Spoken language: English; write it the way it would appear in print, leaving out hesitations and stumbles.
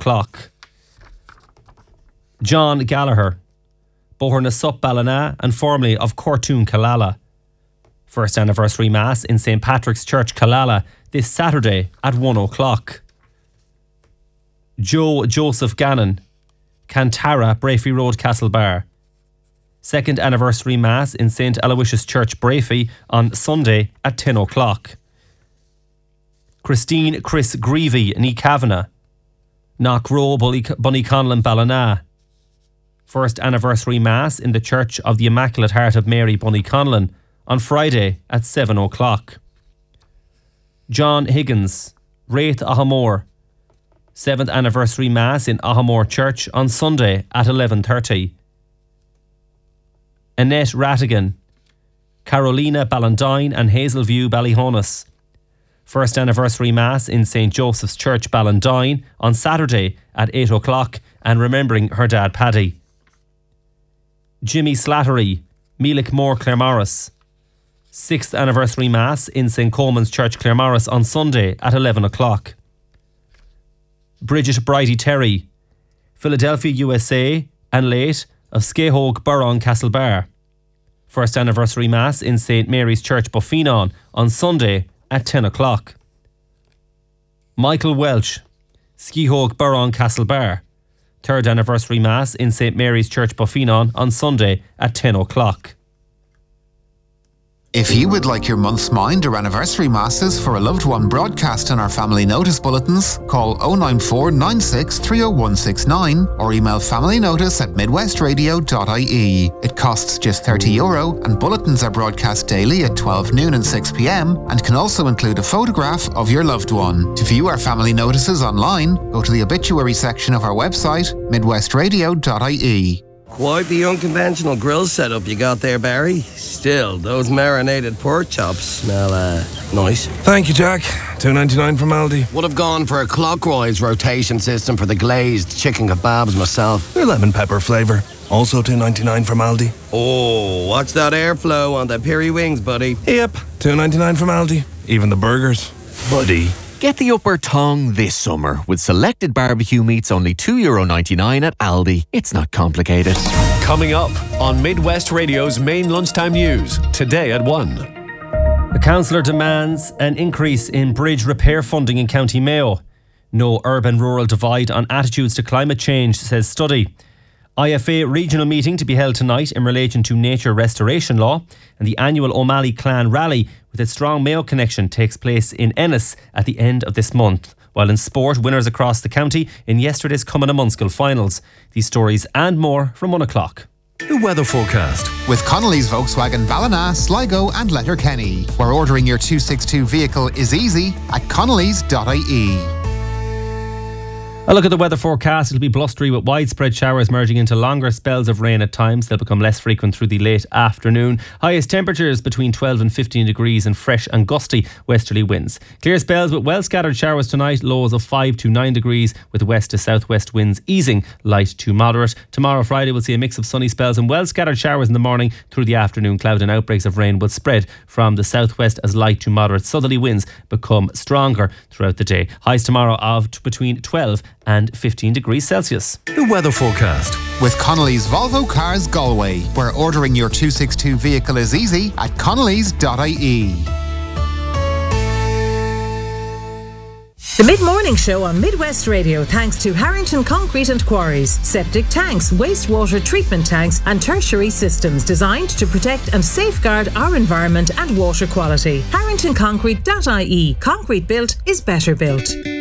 o'clock. John Gallagher, Bóthar na Sup Ballina and formerly of Cortoon Killala. First anniversary Mass in St. Patrick's Church, Killala, this Saturday at 1 o'clock. Joe Joseph Gannon, Cantara, Brafey Road, Castlebar. Second anniversary Mass in St. Aloysius Church, Brafey on Sunday at 10 o'clock. Christine Chris Greavy, Ní Kavanagh, Knock Row, Bunnyconlon, Ballina. First anniversary Mass in the Church of the Immaculate Heart of Mary, Bunnyconlon on Friday at 7 o'clock. John Higgins, Wraith Ahamore, 7th anniversary Mass in Ahamore Church on Sunday at 11:30. Annette Rattigan, Carolina Ballandine and Hazelview, Ballyhonus. First anniversary Mass in St. Joseph's Church, Ballandine on Saturday at 8 o'clock and remembering her dad Paddy. Jimmy Slattery, Meelick Moore, Claremorris. 6th anniversary Mass in St. Coleman's Church, Claremorris on Sunday at 11 o'clock. Bridget Brighty Terry, Philadelphia, USA and late of Skehogue, Burron, Castlebar. First anniversary Mass in St. Mary's Church, Boffinon on Sunday at 10 o'clock. Michael Welch, Skehogue, Burron, Castlebar. Third anniversary Mass in St. Mary's Church, Boffinon on Sunday at 10 o'clock. If you would like your month's mind or anniversary masses for a loved one broadcast in our family notice bulletins, call 094 96 30169 or email familynotice@midwestradio.ie. It costs just €30 and bulletins are broadcast daily at 12 noon and 6 p.m. and can also include a photograph of your loved one. To view our family notices online, go to the obituary section of our website, midwestradio.ie. Quite the unconventional grill setup you got there, Barry. Still, those marinated pork chops smell, nice. Thank you, Jack. $2.99 from Aldi. Would have gone for a clockwise rotation system for the glazed chicken kebabs myself. They're lemon pepper flavour. Also $2.99 from Aldi. Oh, watch that airflow on the peri wings, buddy. Yep, $2.99 from Aldi. Even the burgers. Buddy. Get the upper tongue this summer with selected barbecue meats only €2.99 at Aldi. It's not complicated. Coming up on Midwest Radio's main lunchtime news, today at 1. The councillor demands an increase in bridge repair funding in County Mayo. No urban-rural divide on attitudes to climate change, says study. IFA regional meeting to be held tonight in relation to nature restoration law, and the annual O'Malley Clan rally with its strong Mayo connection takes place in Ennis at the end of this month. While in sport, winners across the county in yesterday's Cumann and Munskill finals. These stories and more from 1 o'clock. The weather forecast. With Connolly's Volkswagen Ballina, Sligo and Letterkenny, where ordering your 262 vehicle is easy at connellys.ie. A look at the weather forecast. It'll be blustery with widespread showers merging into longer spells of rain at times. They'll become less frequent through the late afternoon. Highest temperatures between 12 and 15 degrees and fresh and gusty westerly winds. Clear spells with well scattered showers tonight. Lows of 5 to 9 degrees with west to southwest winds easing light to moderate. Tomorrow, Friday, we'll see a mix of sunny spells and well scattered showers in the morning. Through the afternoon, cloud and outbreaks of rain will spread from the southwest as light to moderate southerly winds become stronger throughout the day. Highs tomorrow of between 12 and 15 degrees Celsius. The weather forecast. With Connolly's Volvo Cars Galway, where ordering your 262 vehicle is easy at connellys.ie. The Mid-Morning Show on Midwest Radio, thanks to Harrington Concrete and Quarries. Septic tanks, wastewater treatment tanks and tertiary systems designed to protect and safeguard our environment and water quality. HarringtonConcrete.ie. Concrete built is better built.